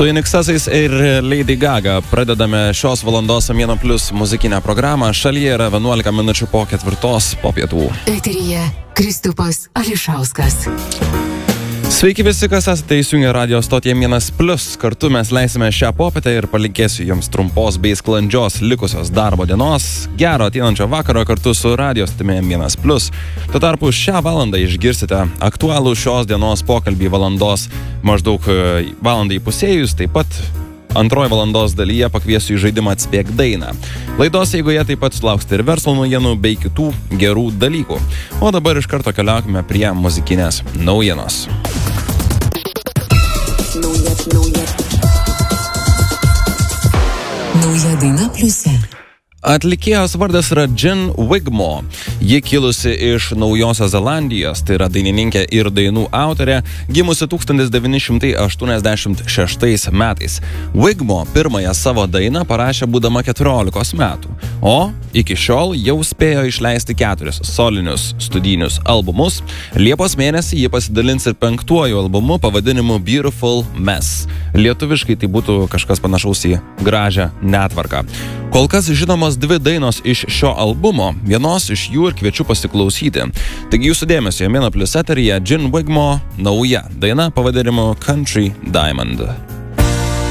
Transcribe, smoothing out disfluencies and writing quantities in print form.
Su Iniksasais ir Lady Gaga pradedame šios valandos Mėnuo Plius muzikinę programą. Šalyje yra 11 minučių po 4 po pietų. Eteryje Kristupas Ališauskas. Sveiki visi, kas esate įsijungę radio stotyje Mėnuo Plius. Kartu mes leisime šią popietę ir palinkėsiu jums trumpos bei sklandžios likusios darbo dienos. Gero ateinančio vakaro kartu su radio stotimi Mėnuo Plius. Tuo tarpu šią valandą išgirsite aktualų šios dienos pokalbį valandos maždaug valandai pusėjus. Taip pat antroji valandos dalyje pakviesiu į žaidimą Atspėk dainą. Laidos eigoje taip pat sulauksite ir verslo naujienų bei kitų gerų dalykų. O dabar iš karto keliaukime prie muzikinės naujienos. Nauja daina Pliuse. Atlikėjos vardas yra Jen Wigmo. Ji kilusi iš Naujosios Zelandijos, tai yra dainininkė ir dainų autorė, gimusi 1986 metais. Wigmo pirmąją savo dainą parašė būdama 14 metų, o iki šiol jau spėjo išleisti 4 solinius studijinius albumus. Liepos mėnesį ji pasidalins ir 5 albumu pavadinimu Beautiful Mess. Lietuviškai tai būtų kažkas panašaus į gražią netvarką. Kol kas žinomos 2 dainos iš šio albumo, vienos iš jų ir kviečiu pasiklausyti. Taigi jūsų dėmesio Mėnuo Plius eteryje Jen Wigmo nauja daina pavadinimu Country Diamond.